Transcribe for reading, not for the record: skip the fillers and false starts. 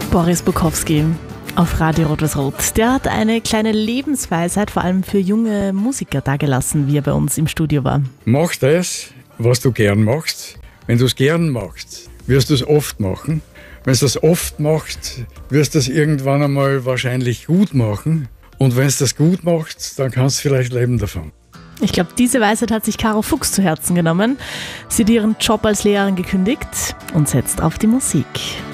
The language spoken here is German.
Boris Bukowski auf Radio Rot-Weiß-Rot. Der hat eine kleine Lebensweisheit, vor allem für junge Musiker, dagelassen, wie er bei uns im Studio war. Mach das, was du gern machst. Wenn du es gern machst, wirst du es oft machen. Wenn du das oft machst, wirst du es irgendwann einmal wahrscheinlich gut machen. Und wenn du das gut machst, dann kannst du vielleicht leben davon. Ich glaube, diese Weisheit hat sich Caro Fuchs zu Herzen genommen. Sie hat ihren Job als Lehrerin gekündigt und setzt auf die Musik.